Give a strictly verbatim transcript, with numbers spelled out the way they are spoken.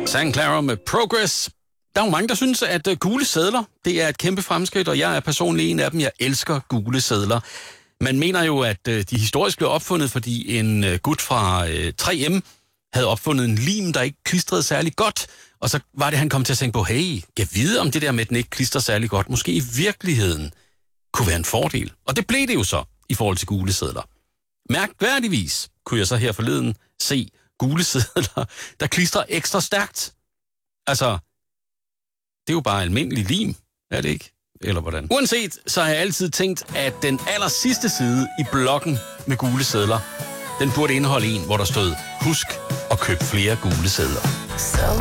Saint Clara med Progress. Der er jo mange, der synes, at gule sedler, det er et kæmpe fremskridt, og jeg er personligt en af dem. Jeg elsker gule sedler. Man mener jo, at de historisk blev opfundet, fordi en gut fra tre M havde opfundet en lim, der ikke klistrede særlig godt. Og så var det, han kom til at tænke på, hey, jeg vide om det der med, at den ikke klistrer særlig godt, måske i virkeligheden kunne være en fordel. Og det blev det jo så i forhold til gule sedler. Mærkværdigvis kunne jeg så her forleden se gule sedler, der klistrer ekstra stærkt. Altså, det er jo bare almindelig lim, er det ikke? Eller hvordan? Uanset, så har jeg altid tænkt, at den aller sidste side i blokken med gule sedler, den burde indeholde en, hvor der stod, husk at købe flere gule sedler.